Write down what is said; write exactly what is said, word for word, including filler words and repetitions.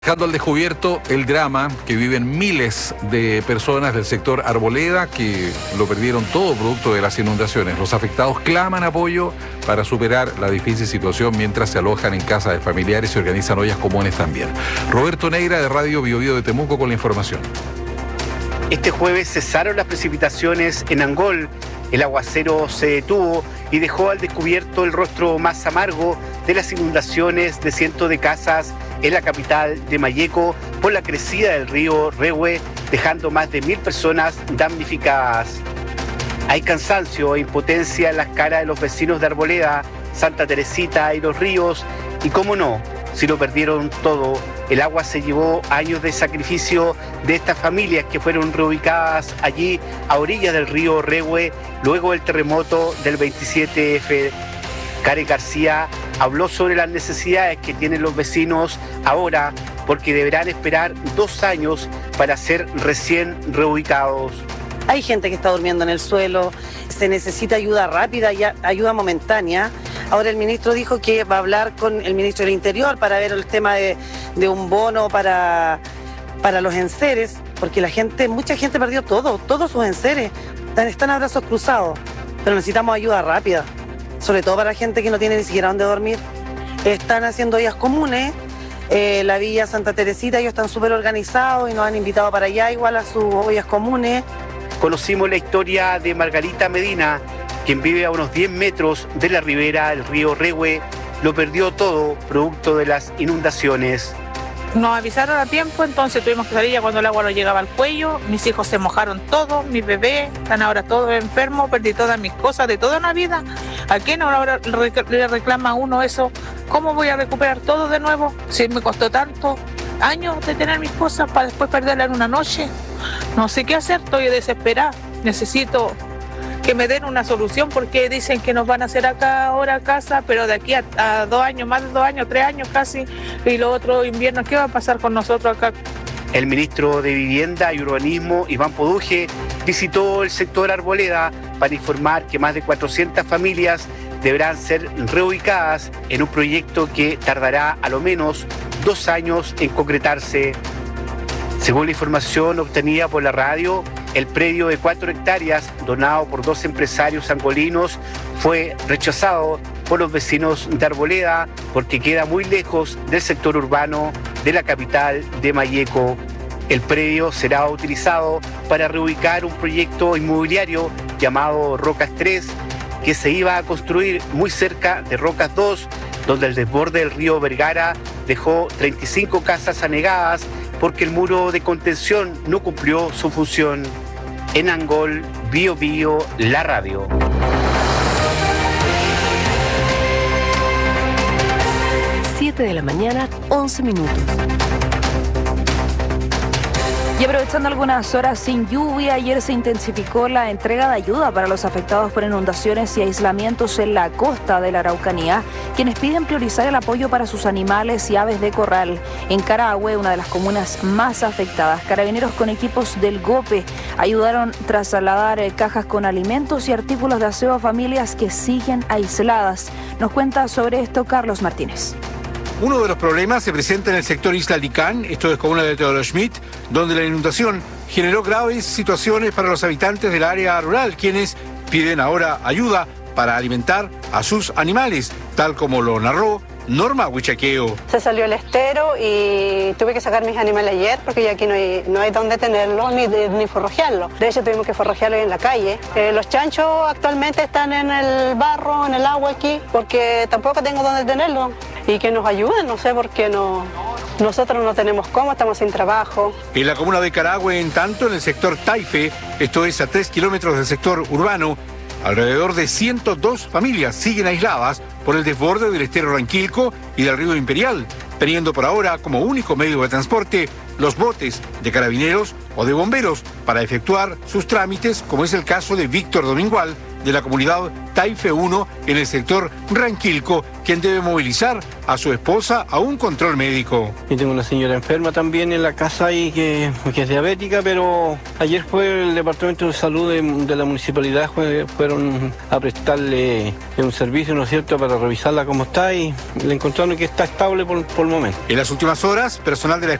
Dejando al descubierto el drama que viven miles de personas del sector Arboleda que lo perdieron todo producto de las inundaciones. Los afectados claman apoyo para superar la difícil situación mientras se alojan en casas de familiares y organizan ollas comunes también. Roberto Neira de Radio Bio Bio de Temuco con la información. Este jueves cesaron las precipitaciones en Angol. El aguacero se detuvo y dejó al descubierto el rostro más amargo de las inundaciones de cientos de casas en la capital de Malleco por la crecida del río Rehue, dejando más de mil personas damnificadas. Hay cansancio e impotencia en las caras de los vecinos de Arboleda, Santa Teresita y Los Ríos, y cómo no, si lo perdieron todo. El agua se llevó años de sacrificio de estas familias que fueron reubicadas allí a orillas del río Rehue luego del terremoto del veintisiete efe. Karen García habló sobre las necesidades que tienen los vecinos ahora porque deberán esperar dos años para ser recién reubicados. Hay gente que está durmiendo en el suelo, se necesita ayuda rápida y ayuda momentánea. Ahora el ministro dijo que va a hablar con el ministro del Interior para ver el tema de, de un bono para, para los enseres, porque la gente, mucha gente perdió todo, todos sus enseres, están, están a brazos cruzados, pero necesitamos ayuda rápida, sobre todo para la gente que no tiene ni siquiera dónde dormir. Están haciendo ollas comunes, eh, la Villa Santa Teresita, ellos están súper organizados y nos han invitado para allá igual a sus ollas comunes. Conocimos la historia de Margarita Medina, quien vive a unos diez metros de la ribera del río Rehue, lo perdió todo producto de las inundaciones. Nos avisaron a tiempo, entonces tuvimos que salir ya cuando el agua nos llegaba al cuello. Mis hijos se mojaron todos, mis bebés están ahora todos enfermos, perdí todas mis cosas de toda una vida. ¿A quién ahora le reclama a uno eso? ¿Cómo voy a recuperar todo de nuevo? Si me costó tanto años de tener mis cosas para después perderlas en una noche. No sé qué hacer, estoy desesperada. Necesito que me den una solución porque dicen que nos van a hacer acá ahora casa, pero de aquí a, a dos años, más de dos años, tres años casi, y los otros inviernos, ¿qué va a pasar con nosotros acá? El ministro de Vivienda y Urbanismo, Iván Poduje, visitó el sector Arboleda para informar que más de cuatrocientas familias deberán ser reubicadas en un proyecto que tardará a lo menos dos años en concretarse. Según la información obtenida por la radio, el predio de cuatro hectáreas, donado por dos empresarios angolinos, fue rechazado por los vecinos de Arboleda porque queda muy lejos del sector urbano de la capital de Malleco. El predio será utilizado para reubicar un proyecto inmobiliario llamado Rocas tres, que se iba a construir muy cerca de Rocas dos, donde el desborde del río Vergara dejó treinta y cinco casas anegadas porque el muro de contención no cumplió su función. En Angol, Bio Bio, la radio. siete de la mañana, once minutos. Y aprovechando algunas horas sin lluvia, ayer se intensificó la entrega de ayuda para los afectados por inundaciones y aislamientos en la costa de la Araucanía, quienes piden priorizar el apoyo para sus animales y aves de corral. En Carahue, una de las comunas más afectadas, carabineros con equipos del GOPE ayudaron tras trasladar cajas con alimentos y artículos de aseo a familias que siguen aisladas. Nos cuenta sobre esto Carlos Martínez. Uno de los problemas se presenta en el sector Isla Licán, esto es comuna de Teodoro Schmidt, donde la inundación generó graves situaciones para los habitantes del área rural, quienes piden ahora ayuda para alimentar a sus animales, tal como lo narró Norma Huichaqueo. Se salió el estero y tuve que sacar mis animales ayer porque ya aquí no hay, no hay dónde tenerlos ni, ni forrajearlos. De hecho tuvimos que forrajearlos en la calle. Eh, los chanchos actualmente están en el barro, en el agua aquí, porque tampoco tengo dónde tenerlos. Y que nos ayuden, no sé por qué no, nosotros no tenemos cómo, estamos sin trabajo. En la comuna de Carahue, en tanto, en el sector Taife, esto es a tres kilómetros del sector urbano, alrededor de ciento dos familias siguen aisladas por el desborde del estero Ranquilco y del río Imperial, teniendo por ahora como único medio de transporte los botes de carabineros o de bomberos para efectuar sus trámites, como es el caso de Víctor Domingual, de la comunidad Taife uno en el sector Ranquilco, quien debe movilizar a su esposa a un control médico. Yo tengo una señora enferma también en la casa ahí que, que es diabética, pero ayer fue el Departamento de Salud de, de la municipalidad, fue, fueron a prestarle un servicio, ¿no es cierto?, para revisarla cómo está y le encontraron que está estable por, por el momento. En las últimas horas, personal de la